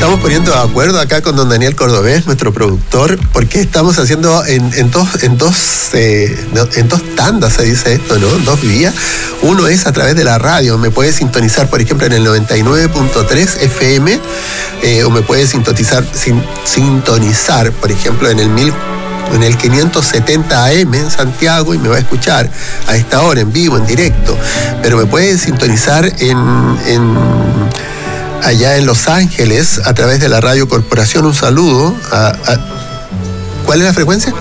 estamos poniendo de acuerdo acá con don Daniel Cordobés, nuestro productor, porque estamos haciendo en dos tandas, se dice esto, ¿no? 2 vías. Uno es a través de la radio. Me puedes sintonizar, por ejemplo, en el 99.3 FM, o me puedes sintonizar, por ejemplo, en el 570 AM en Santiago, y me va a escuchar a esta hora en vivo, en directo. Pero me puedes sintonizar allá en Los Ángeles a través de la Radio Corporación. Un saludo ¿cuál es la frecuencia?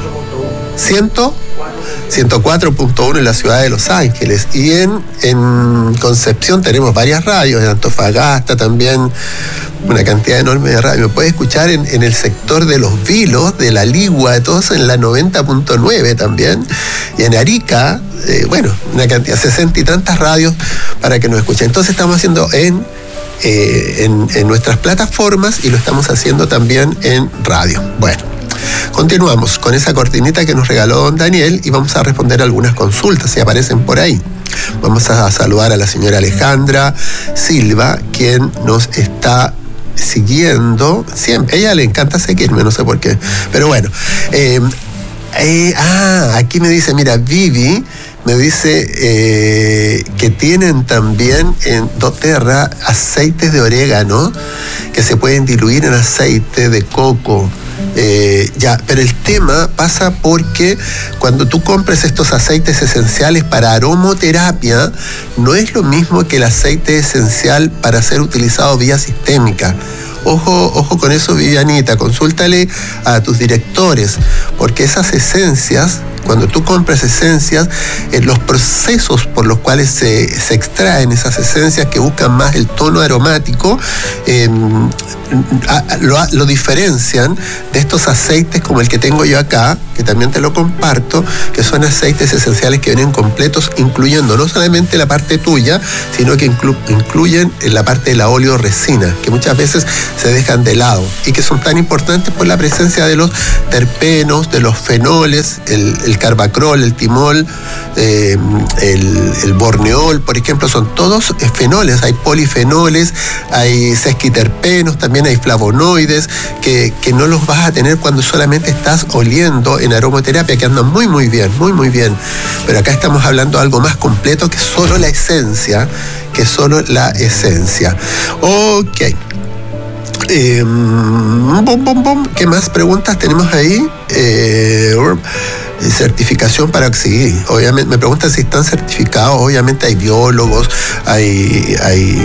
104.1 en la ciudad de Los Ángeles, y en Concepción tenemos varias radios, en Antofagasta también, una cantidad enorme de radios. Me puedes escuchar en el sector de Los Vilos, de La Ligua, de todos, en la 90.9 también, y en Arica, una cantidad, 60 y tantas radios para que nos escuchen. Entonces estamos haciendo en nuestras plataformas, y lo estamos haciendo también en radio. Bueno, continuamos con esa cortinita que nos regaló don Daniel, y vamos a responder algunas consultas si aparecen por ahí. Vamos a saludar a la señora Alejandra Silva, quien nos está siguiendo siempre. Ella le encanta seguirme, no sé por qué, pero bueno. Aquí me dice, mira, Vivi me dice que tienen también en doTERRA aceites de orégano que se pueden diluir en aceite de coco. Pero el tema pasa porque cuando tú compres estos aceites esenciales para aromoterapia, no es lo mismo que el aceite esencial para ser utilizado vía sistémica. Ojo con eso, Vivianita, consúltale a tus directores, porque esas esencias, cuando tú compras esencias, los procesos por los cuales se extraen esas esencias que buscan más el tono aromático, lo diferencian de estos aceites como el que tengo yo acá, que también te lo comparto, que son aceites esenciales que vienen completos, incluyendo no solamente la parte tuya, sino que incluyen la parte de la oleoresina, que muchas veces se dejan de lado, y que son tan importantes por la presencia de los terpenos, de los fenoles, el carbacrol, el timol, el borneol, por ejemplo, son todos fenoles. Hay polifenoles, hay sesquiterpenos, también hay flavonoides, que no los vas a tener cuando solamente estás oliendo en aromaterapia, que andan muy muy bien, muy muy bien. Pero acá estamos hablando de algo más completo que solo la esencia, Ok. ¿Qué más preguntas tenemos ahí? Certificación para sí, obviamente me preguntan si están certificados. Obviamente hay biólogos, hay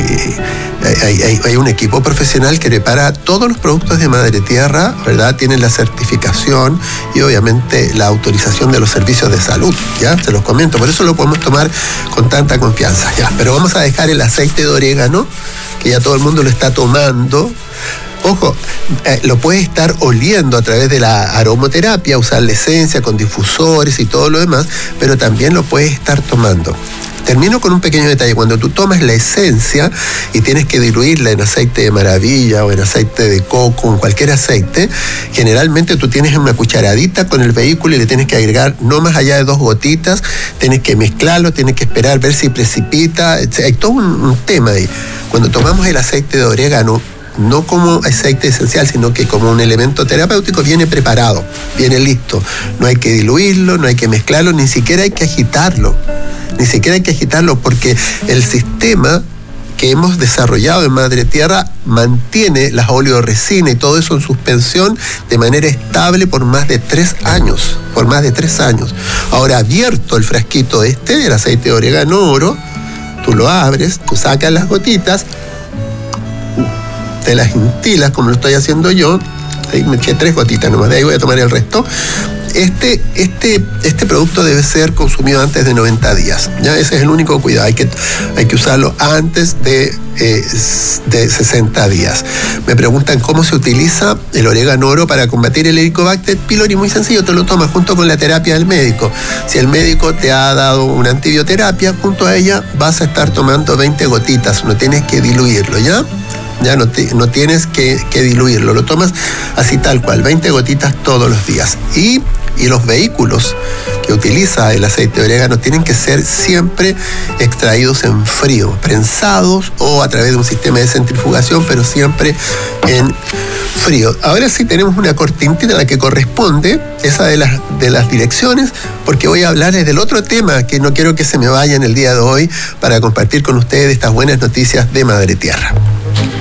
un equipo profesional que prepara todos los productos de Madre Tierra, ¿verdad? Tienen la certificación y obviamente la autorización de los servicios de salud, ¿ya? Se los comento, por eso lo podemos tomar con tanta confianza, ¿ya? Pero vamos a dejar el aceite de orégano, que ya todo el mundo lo está tomando. Ojo, lo puedes estar oliendo a través de la aromaterapia, usar la esencia con difusores y todo lo demás, pero también lo puedes estar tomando. Termino con un pequeño detalle. Cuando tú tomas la esencia y tienes que diluirla en aceite de maravilla o en aceite de coco, en cualquier aceite, generalmente tú tienes una cucharadita con el vehículo y le tienes que agregar no más allá de 2 gotitas, tienes que mezclarlo, tienes que esperar ver si precipita, hay todo un tema ahí. Cuando tomamos el aceite de orégano, no como aceite esencial, sino que como un elemento terapéutico, viene preparado, viene listo. No hay que diluirlo, no hay que mezclarlo, ni siquiera hay que agitarlo. Porque el sistema que hemos desarrollado en Madre Tierra mantiene las oleoresinas y todo eso en suspensión de manera estable por más de 3 años. Ahora, abierto el frasquito el aceite de orégano oro, tú lo abres, tú sacas las gotitas, te las instilas como lo estoy haciendo yo. Ahí me eché 3 gotitas nomás, de ahí voy a tomar el resto. Este producto debe ser consumido antes de 90 días. ¿Ya? Ese es el único cuidado. Hay que usarlo antes de 60 días. Me preguntan cómo se utiliza el orégano oro para combatir el Helicobacter pylori. Muy sencillo, te lo tomas junto con la terapia del médico. Si el médico te ha dado una antibioterapia, junto a ella vas a estar tomando 20 gotitas. No tienes que diluirlo, ¿ya? Ya no tienes que diluirlo, lo tomas así tal cual, 20 gotitas todos los días. Y y los vehículos que utiliza el aceite de orégano tienen que ser siempre extraídos en frío, prensados o a través de un sistema de centrifugación, pero siempre en frío. Ahora sí tenemos una cortinita a la que corresponde, esa de las direcciones, porque voy a hablarles del otro tema que no quiero que se me vaya en el día de hoy para compartir con ustedes estas buenas noticias de Madre Tierra.